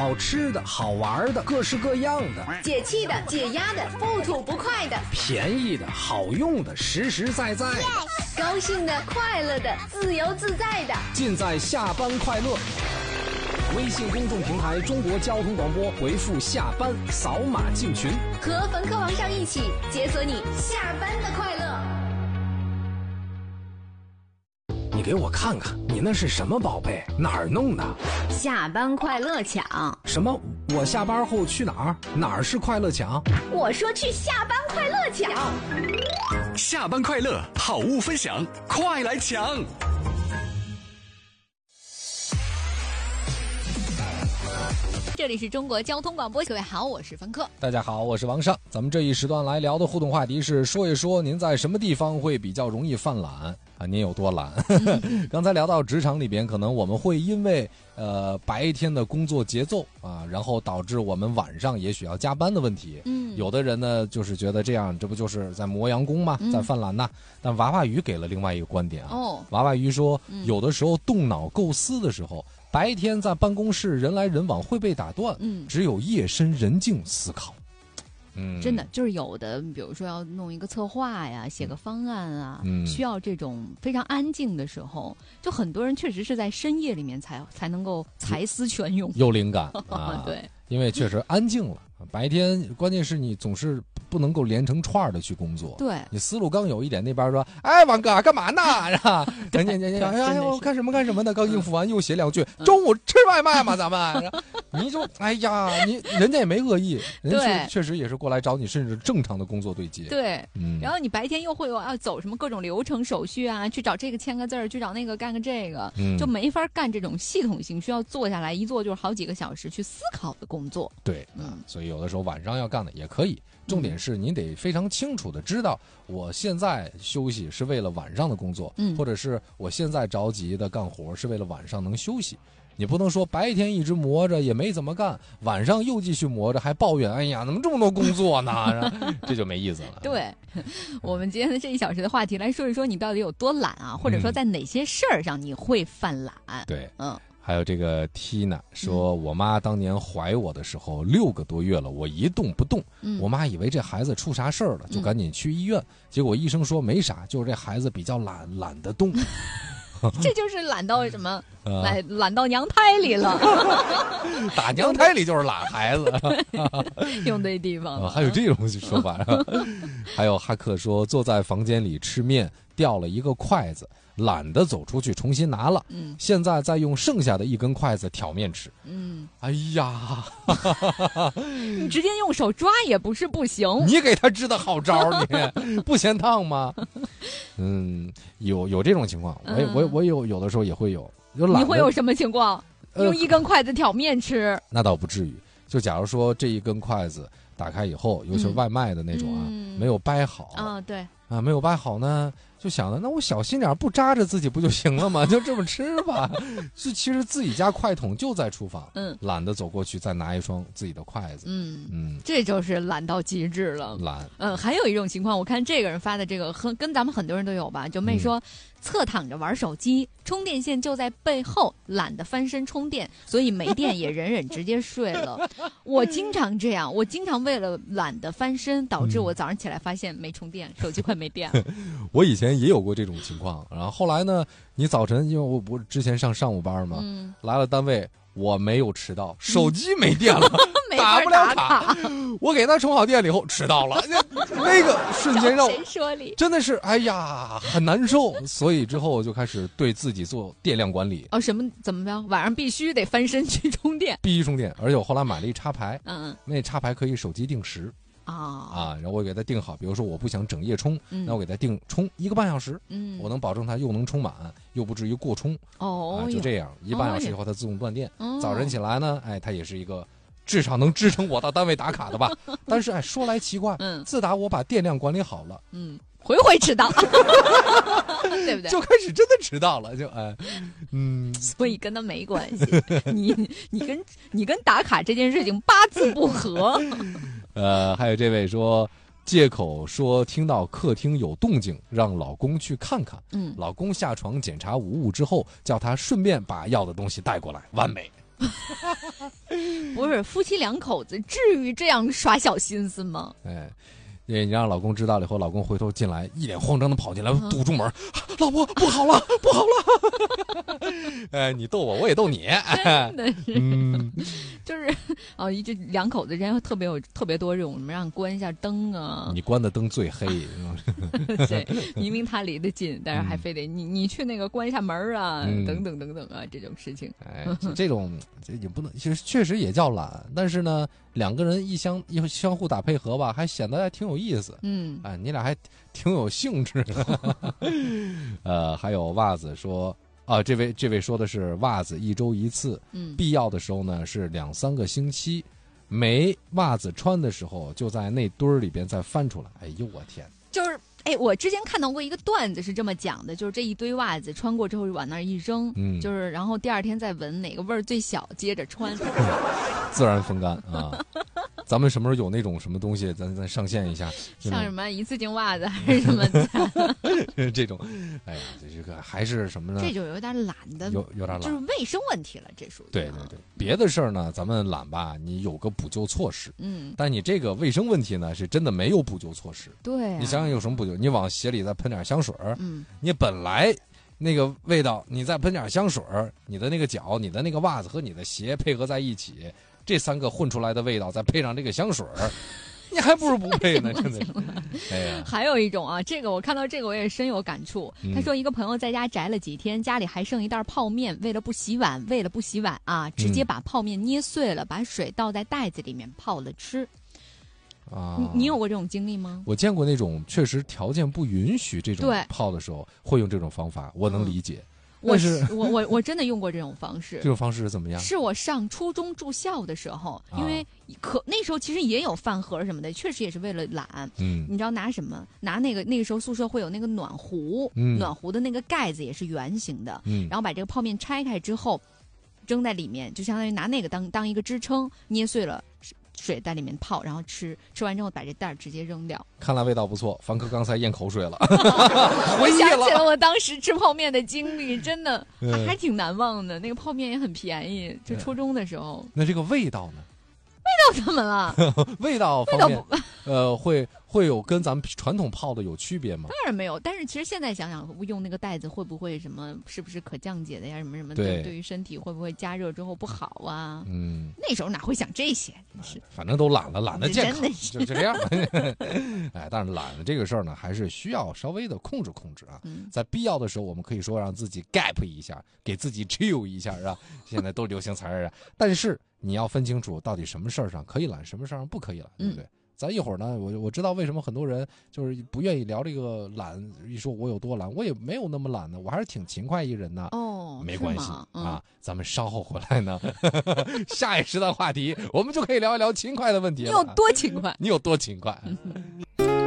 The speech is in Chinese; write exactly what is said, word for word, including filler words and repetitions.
好吃的好玩的各式各样的， 解气的解压的不吐不快的， 便宜的好用的实实在在的， yes! 高兴的快乐的自由自在的， 尽在下班快乐。微信公众平台中国交通广播，回复下班扫码进群， 和冯科王上一起解锁你下班的快乐。 你给我看看，你那是什么宝贝？哪儿弄的？ 下班快乐抢。 什么？我下班后去哪儿？哪儿是快乐抢？ 我说去下班快乐抢。 下班快乐，好物分享，快来抢！ 这里是中国交通广播，各位好，我是冯科。 大家好，我是王尚。咱们这一时段来聊的互动话题是说一说您在什么地方会比较容易犯懒啊？您有多懒？嗯、刚才聊到职场里边，可能我们会因为呃白天的工作节奏啊，然后导致我们晚上也许要加班的问题。嗯，有的人呢就是觉得这样，这不就是在磨洋工吗？嗯、在犯懒呐。但娃娃鱼给了另外一个观点啊。哦，娃娃鱼说，嗯、有的时候动脑构思的时候。白天在办公室人来人往会被打断，嗯，只有夜深人静思考。 嗯，真的就是有的，比如说要弄一个策划呀，写个方案啊，嗯、需要这种非常安静的时候，就很多人确实是在深夜里面才才能够才思泉涌， 有灵感啊。 对， 因为确实安静了。白天关键是你总是不能够连成串的去工作， 对， 你思路刚有一点，那边说，哎，王哥干嘛呢？是吧？人家人家哎呦，干什么干什么的？刚应付完又写两句，嗯、中午吃外卖嘛，咱们。你就哎呀，你人家也没恶意，人家确实也是过来找你，甚至正常的工作对接。 对，嗯。然后你白天又会有要走什么各种流程手续啊，去找这个签个字儿，去找那个干个这个，嗯、就没法干这种系统性需要坐下来一坐就是好几个小时去思考的工作。 对，嗯，所以有的时候晚上要干的也可以。重点是您得非常清楚的知道，我现在休息是为了晚上的工作，嗯，或者是我现在着急的干活是为了晚上能休息。你不能说白天一直磨着也没怎么干，晚上又继续磨着还抱怨，哎呀，怎么这么多工作呢？这就没意思了。 对，我们今天的这一小时的话题来说一说你到底有多懒啊，或者说在哪些事儿上你会犯懒？嗯、 对，嗯。还有这个 Tina 说，我妈当年怀我的时候六个多月了，我一动不动，嗯、我妈以为这孩子出啥事儿了，就赶紧去医院，嗯、结果医生说没啥，就是这孩子比较懒，懒得动。 这就是懒到什么？懒、呃、懒到娘胎里了。 打娘胎里就是懒孩子。 用对地方了、 啊。还有这种说法。还有哈克说，坐在房间里吃面掉了一个筷子，懒得走出去重新拿了。嗯，现在再用剩下的一根筷子挑面吃。嗯，哎呀， 你直接用手抓也不是不行。 你给他支的好招，你不嫌烫吗？嗯，有有这种情况，我我我有有的时候也会有。有懒你会有什么情况？呃、用一根筷子挑面吃？ 那倒不至于。就假如说这一根筷子打开以后，尤其是外卖的那种啊，嗯、没有掰好啊、哦，对啊，没有掰好呢。就想了，那我小心点，不扎着自己不就行了吗？就这么吃吧。是，其实自己家筷筒就在厨房，嗯，懒得走过去再拿一双自己的筷子， 嗯嗯，这就是懒到极致了。 懒， 嗯，还有一种情况，我看这个人发的这个和跟咱们很多人都有吧，就妹说。嗯侧躺着玩手机，充电线就在背后，懒得翻身充电，所以没电也忍忍直接睡了。我经常这样，我经常为了懒得翻身，导致我早上起来发现没充电，手机快没电了。 我以前也有过这种情况，然后后来呢，你早晨因为我不之前上上午班嘛，嗯、来了单位。我没有迟到，手机没电了， 嗯、 打不了卡。我给他充好电了以后迟到了，那个瞬间让我真的是哎呀很难受。所以之后我就开始对自己做电量管理。 哦，什么怎么着？晚上必须得翻身去充电， 必须充电。而且我后来买了一插排，嗯，那插排可以手机定时。啊啊！然后我给他定好，比如说我不想整夜充，嗯、那我给他定充一个半小时，嗯，我能保证他又能充满，又不至于过充。哦，啊、就这样，一半小时以后它自动断电。哦、早晨起来呢，哎，它也是一个至少能支撑我到单位打卡的吧。但是哎，说来奇怪，嗯，自打我把电量管理好了， 嗯，回回迟到，对不对？ 就开始真的迟到了，就哎，嗯， 所以跟他没关系。你你跟你跟打卡这件事情八字不合。 呃，还有这位说，借口说听到客厅有动静，让老公去看看。嗯，老公下床检查无误之后，叫他顺便把要的东西带过来，完美。 不是夫妻两口子至于这样耍小心思吗？ 哎。你让老公知道了以后，老公回头进来，一脸慌张的跑进来，堵住门，嗯、老婆不好了，不好了！哎，你逗我，我也逗你， 真的是， 嗯， 就是哦，这两口子之间特别有特别多这种什么让关一下灯啊， 你关的灯最黑， 对，明明他离得近，但是还非得你你去那个关一下门啊，嗯、等等等等啊，这种事情， 哎，这种这也不能，其实确实也叫懒，但是呢，两个人一相一相互打配合吧，还显得还挺有意思。嗯，哎，你俩还挺有兴致。呃，还有袜子说啊，这位这位说的是袜子一周一次，嗯，必要的时候呢是两三个星期，没袜子穿的时候就在那堆儿里边再翻出来。哎呦我天！ 就是。哎，我之前看到过一个段子是这么讲的，就是这一堆袜子穿过之后往那儿一扔，嗯，就是然后第二天再闻哪个味儿最小，接着穿， 自然风干啊。咱们什么时候有那种什么东西，咱咱上线一下， 像什么一次性袜子还是什么这种，哎呀，这个还是什么呢？ 这就有点懒的， 有有点懒， 就是卫生问题了，这属于。 对对对，别的事儿呢，咱们懒吧，你有个补救措施，嗯，但你这个卫生问题呢，是真的没有补救措施。 对、啊， 你想想有什么补救？你往鞋里再喷点香水，嗯，你本来那个味道，你再喷点香水，你的那个脚、你的那个袜子和你的鞋配合在一起。这三个混出来的味道，再配上这个香水，你还不如不配呢，真的是。哎呀， 还有一种啊，这个我看到这个我也深有感触。嗯、他说，一个朋友在家宅了几天，家里还剩一袋泡面，为了不洗碗，为了不洗碗啊，直接把泡面捏碎了，把水倒在袋子里面泡了吃。啊，你你有过这种经历吗？ 我见过那种确实条件不允许这种泡的时候，会用这种方法，我能理解。嗯我是我我我真的用过这种方式。 这种方式是怎么样？ 是我上初中住校的时候，因为可那时候其实也有饭盒什么的，确实也是为了懒。嗯，你知道拿什么？拿那个那个时候宿舍会有那个暖壶，嗯、暖壶的那个盖子也是圆形的，嗯，然后把这个泡面拆开之后，扔在里面，就相当于拿那个当当一个支撑，捏碎了。水在里面泡，然后吃，吃完之后把这袋直接扔掉。 看来味道不错，凡哥刚才咽口水了。 我想起了我当时吃泡面的经历，真的、嗯、还挺难忘的。那个泡面也很便宜，就初中的时候。 那这个味道呢？ 味道怎么了？ 味道方面，呃，会会有跟咱们传统泡的有区别吗？ 当然没有，但是其实现在想想，用那个袋子会不会什么，是不是可降解的呀？什么什么的，对，对于身体会不会加热之后不好啊？嗯，那时候哪会想这些？是， 反正都懒了，懒得健康， 就就这样。哎，但是懒的这个事儿呢，还是需要稍微的控制控制啊。嗯、在必要的时候，我们可以说让自己 gap 一下，给自己 chill 一下，是吧？现在都流行词儿啊，但是。你要分清楚到底什么事儿上可以懒，什么事儿上不可以懒，对不对？嗯、咱一会儿呢，我我知道为什么很多人就是不愿意聊这个懒，一说我有多懒，我也没有那么懒呢，我还是挺勤快一人的。 哦， 没关系、 嗯、 啊，咱们稍后回来呢，下一时段话题我们就可以聊一聊勤快的问题了。 你有多勤快？ 你有多勤快？